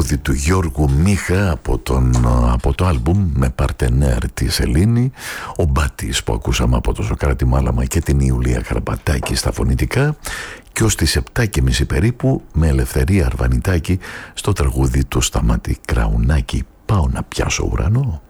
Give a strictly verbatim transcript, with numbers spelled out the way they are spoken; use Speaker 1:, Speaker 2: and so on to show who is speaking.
Speaker 1: τραγούδι του Γιώργου Μίχα από, τον, από το άλμπουμ με παρτενέρ τη Σελήνη, ο Μπάτης που ακούσαμε από το Σοκράτη Μάλαμα και την Ιουλία Χαρμπατάκη στα φωνητικά, και ως τις επτά και μισή περίπου με Ελευθερία Αρβανιτάκη στο τραγούδι του Σταμάτη Κραουνάκη, «Πάω να πιάσω ουρανό».